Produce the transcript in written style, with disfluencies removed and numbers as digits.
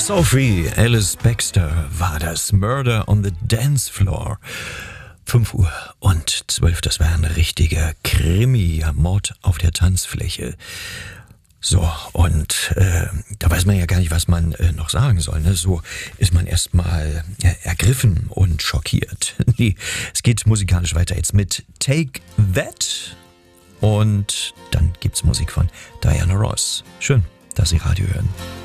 Sophie Alice Baxter war das. Murder on the Dance Floor. 5:12 Uhr, das war ein richtiger Krimi, Mord auf der Tanzfläche. So, und da weiß man ja gar nicht, was man noch sagen soll. Ne? So ist man erstmal ergriffen und schockiert. Nee, es geht musikalisch weiter jetzt mit Take That. Und dann gibt's Musik von Diana Ross. Schön, dass Sie Radio hören.